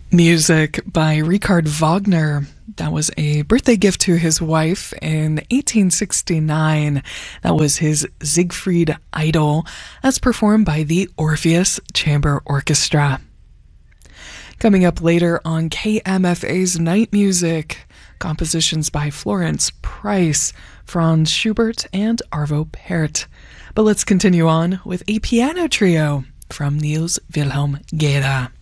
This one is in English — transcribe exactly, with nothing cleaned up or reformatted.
Music by Richard Wagner. That was a birthday gift to his wife in eighteen sixty-nine. That was his Siegfried Idol, as performed by the Orpheus Chamber Orchestra. Coming up later on K M F A's Night Music, compositions by Florence Price, Franz Schubert, and Arvo Pärt. But let's continue on with a piano trio from Niels Wilhelm Gera.